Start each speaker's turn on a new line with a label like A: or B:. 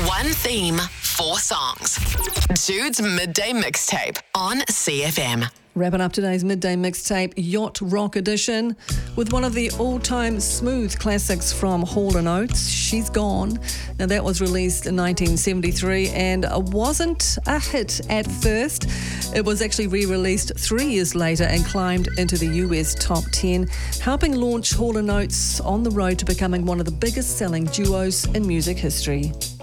A: One theme, 4 songs. Jude's Midday Mixtape on CFM.
B: Wrapping up today's Midday Mixtape, Yacht Rock Edition, with one of the all-time smooth classics from Hall & Oates, She's Gone. Now, that was released in 1973 and wasn't a hit at first. It was actually re-released 3 years later and climbed into the US top 10, helping launch Hall & Oates on the road to becoming one of the biggest-selling duos in music history.